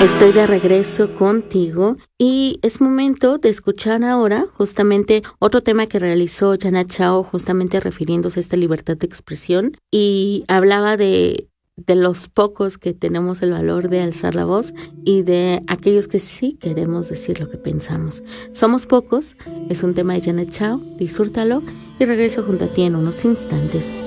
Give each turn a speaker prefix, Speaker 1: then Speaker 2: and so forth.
Speaker 1: Estoy de regreso contigo y es momento de escuchar ahora justamente otro tema que realizó Janet Chao, justamente refiriéndose a esta libertad de expresión, y hablaba de los pocos que tenemos el valor de alzar la voz y de aquellos que sí queremos decir lo que pensamos. Somos pocos, es un tema de Janet Chao, disfrútalo y regreso junto a ti en unos instantes.